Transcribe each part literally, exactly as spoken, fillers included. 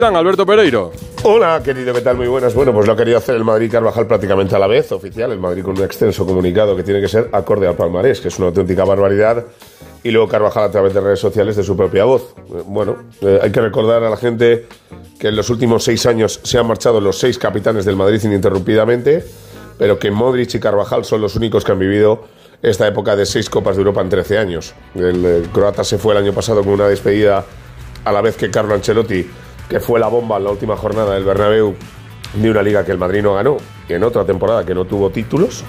Alberto Pereiro. Hola, querido, ¿qué tal? Muy buenas. Bueno, pues lo ha querido hacer el Madrid y Carvajal prácticamente a la vez, oficial. El Madrid con un extenso comunicado que tiene que ser acorde al palmarés, que es una auténtica barbaridad. Y luego Carvajal a través de redes sociales de su propia voz. Eh, bueno, eh, hay que recordar a la gente que en los últimos seis años se han marchado los seis capitanes del Madrid ininterrumpidamente, pero que Modric y Carvajal son los únicos que han vivido esta época de seis Copas de Europa en trece años. El eh, croata se fue el año pasado con una despedida a la vez que Carlo Ancelotti, que fue la bomba en la última jornada del Bernabéu de una liga que el Madrid no ganó, y en otra temporada que no tuvo títulos,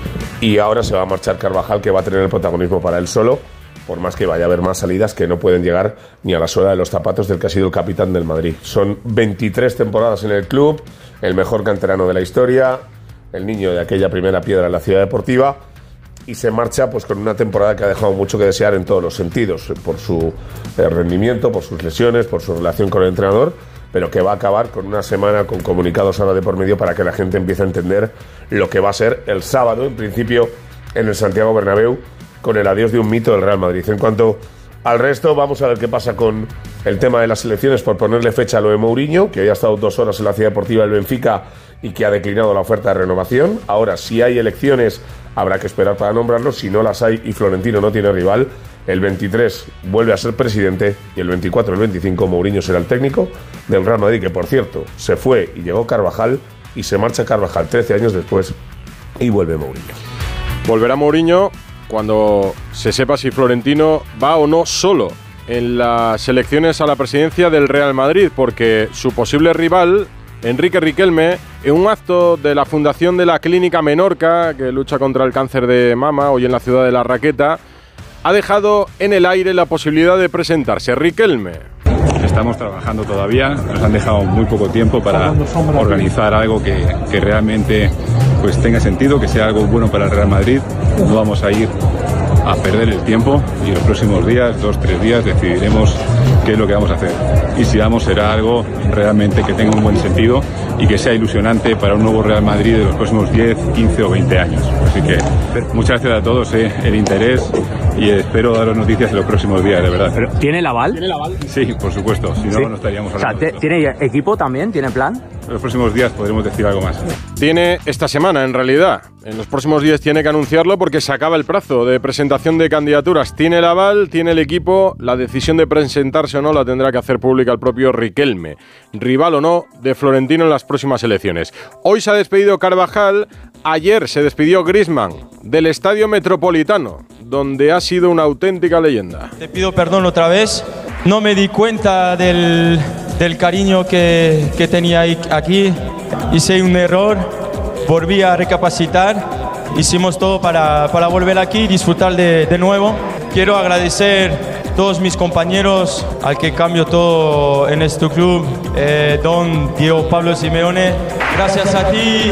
y ahora se va a marchar Carvajal, que va a tener el protagonismo para él solo, por más que vaya a haber más salidas que no pueden llegar ni a la suela de los zapatos del que ha sido el capitán del Madrid. Son veintitrés temporadas en el club, el mejor canterano de la historia, el niño de aquella primera piedra en la Ciudad Deportiva, y se marcha pues con una temporada que ha dejado mucho que desear en todos los sentidos, por su eh, rendimiento, por sus lesiones, por su relación con el entrenador, pero que va a acabar con una semana con comunicados ahora de por medio para que la gente empiece a entender lo que va a ser el sábado, en principio, en el Santiago Bernabéu, con el adiós de un mito del Real Madrid. En cuanto al resto, vamos a ver qué pasa con el tema de las elecciones, por ponerle fecha a lo de Mourinho, que hoy ha estado dos horas en la Ciudad Deportiva del Benfica y que ha declinado la oferta de renovación. Ahora, si hay elecciones, habrá que esperar para nombrarlo. Si no las hay y Florentino no tiene rival, el veintitrés vuelve a ser presidente y el veinticuatro, el veinticinco, Mourinho será el técnico del Real Madrid, que por cierto, se fue y llegó Carvajal y se marcha Carvajal trece años después y vuelve Mourinho. Volverá Mourinho cuando se sepa si Florentino va o no solo en las elecciones a la presidencia del Real Madrid, porque su posible rival, Enrique Riquelme, en un acto de la Fundación de la Clínica Menorca, que lucha contra el cáncer de mama, hoy en la ciudad de La Raqueta, ha dejado en el aire la posibilidad de presentarse. Riquelme. Estamos trabajando todavía, nos han dejado muy poco tiempo para organizar algo que, que realmente pues tenga sentido, que sea algo bueno para el Real Madrid. No vamos a ir a perder el tiempo y los próximos días, dos, tres días, decidiremos qué es lo que vamos a hacer. Y si vamos, será algo realmente que tenga un buen sentido y que sea ilusionante para un nuevo Real Madrid de los próximos diez, quince o veinte años. Así que muchas gracias a todos, eh, el interés, y espero daros noticias en los próximos días, de verdad. ¿Pero tiene el aval? ¿Tiene el aval? Sí, por supuesto, si no, ¿sí? No estaríamos hablando. O sea, ¿tiene equipo también? ¿Tiene plan? En los próximos días podremos decir algo más. Tiene esta semana, en realidad. En los próximos días tiene que anunciarlo porque se acaba el plazo de presentación de candidaturas. Tiene el aval, tiene el equipo. La decisión de presentarse o no la tendrá que hacer pública el propio Riquelme, rival o no de Florentino en las próximas elecciones. Hoy se ha despedido Carvajal. Ayer se despidió Griezmann del Estadio Metropolitano, donde ha sido una auténtica leyenda. Te pido perdón otra vez. No me di cuenta del, del cariño que, que tenía aquí. Hice un error. Volví a recapacitar. Hicimos todo para, para volver aquí y disfrutar de, de nuevo. Quiero agradecer a todos mis compañeros, al que cambio todo en este club, eh, don Diego Pablo Simeone. Gracias a ti.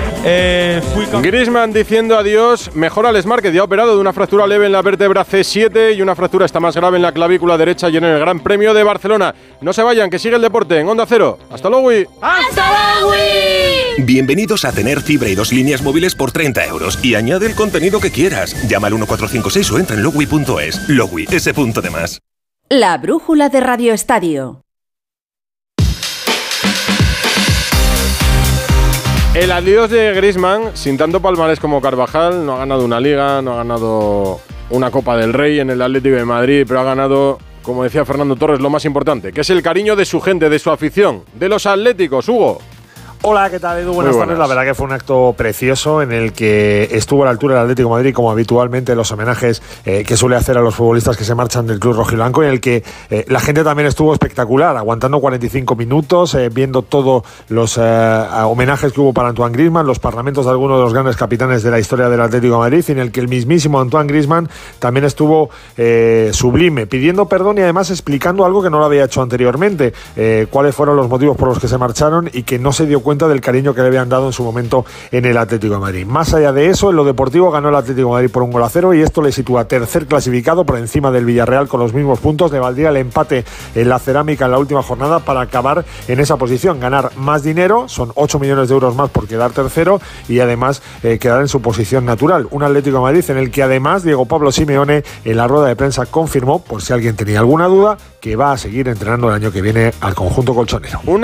Eh, fui Griezmann diciendo adiós. Mejor Alex Márquez, ya operado de una fractura leve en la vértebra C siete y una fractura está más grave en la clavícula derecha y en el Gran Premio de Barcelona. No se vayan, que sigue el deporte en Onda Cero. ¡Hasta luego! ¡Hasta luego! Bienvenidos a tener fibra y dos líneas móviles por treinta euros y añade el contenido que quieras. Llama al uno cuatro cinco seis o entra en logui punto es. Logui, ese punto de más. La brújula de Radio Estadio. El adiós de Griezmann, sin tanto palmarés como Carvajal, no ha ganado una Liga, no ha ganado una Copa del Rey en el Atlético de Madrid, pero ha ganado, como decía Fernando Torres, lo más importante, que es el cariño de su gente, de su afición, de los atléticos. Hugo. Hola, ¿qué tal, Edu? Buenas, buenas tardes. La verdad que fue un acto precioso en el que estuvo a la altura del Atlético de Madrid, como habitualmente los homenajes eh, que suele hacer a los futbolistas que se marchan del club rojiblanco, en el que eh, la gente también estuvo espectacular, aguantando cuarenta y cinco minutos, eh, viendo todos los eh, homenajes que hubo para Antoine Griezmann, los parlamentos de algunos de los grandes capitanes de la historia del Atlético de Madrid, en el que el mismísimo Antoine Griezmann también estuvo eh, sublime, pidiendo perdón y además explicando algo que no lo había hecho anteriormente, eh, cuáles fueron los motivos por los que se marcharon y que no se dio cuenta cuenta del cariño que le habían dado en su momento en el Atlético de Madrid. Más allá de eso, en lo deportivo ganó el Atlético de Madrid por un gol a cero y esto le sitúa tercer clasificado por encima del Villarreal con los mismos puntos. Le valdría el empate en la Cerámica en la última jornada para acabar en esa posición, ganar más dinero, son ocho millones de euros más por quedar tercero y además eh, quedar en su posición natural. Un Atlético de Madrid en el que además Diego Pablo Simeone en la rueda de prensa confirmó, por si alguien tenía alguna duda, que va a seguir entrenando el año que viene al conjunto colchonero. Una